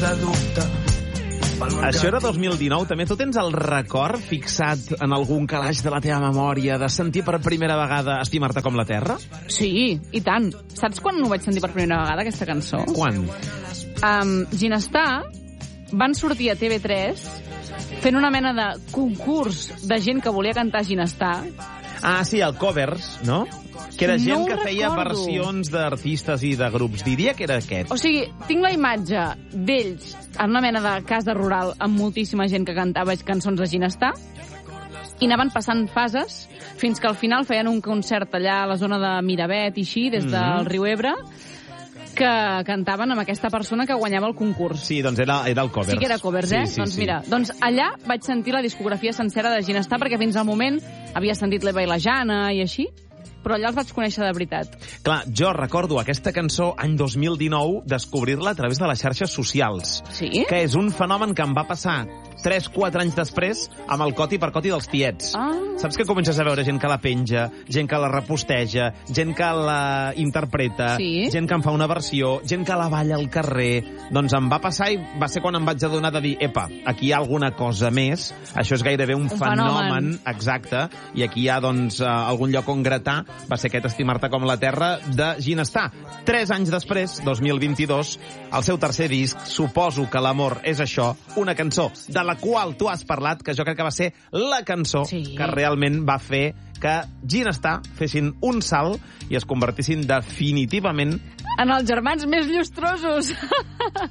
de dubte. Això era 2019. També tu tens el record fixat en algun calaix de la teva memòria de sentir per primera vegada Estimar-te com la terra? Sí, i tant. Saps quan ho vaig sentir per primera vegada, aquesta cançó? Quan? Ginestar van sortir a TV3 fent una mena de concurs de gent que volia cantar Ginestar. Ah, sí, el covers, no? Que era gent que feia recordo. versions d'artistes i de grups. Diria que era aquest. O sigui, tinc la imatge d'ells en una mena de casa rural amb moltíssima gent que cantava cançons de Ginestar i anaven passant fases fins que al final feien un concert allà a la zona de Miravet i així, des del riu Ebre, que cantaven amb aquesta persona que guanyava el concurs. Sí, doncs era el covers. Sí que era covers, Sí, doncs mira, doncs allà vaig sentir la discografia sencera de Ginestar, perquè fins al moment havia sentit l'Eva i la Jana i així, però allà els vaig conèixer de veritat. Clar, jo recordo aquesta cançó, any 2019, descobrir-la a través de les xarxes socials. Sí? Que és un fenomen que em va passar 3-4 anys després amb el coti per coti dels tiets. Ah. Saps que comences a veure gent que la penja, gent que la reposteja, gent que la interpreta, Sí. gent que en fa una versió, gent que la balla al carrer. Doncs em va passar i va ser quan em vaig adonar de dir, epa, aquí hi ha alguna cosa més, això és gairebé un fenomen, exacte, i aquí hi ha doncs algun lloc on gratar, va ser aquest Estimar-te com la terra de Ginestar. 3 anys després, 2022, el seu tercer disc, Suposo que l'amor és això, una cançó de la qual tu has parlat, que jo crec que va ser la cançó que realment va fer que Ginestar fessin un salt i es convertissin definitivament En els germans més llustrosos.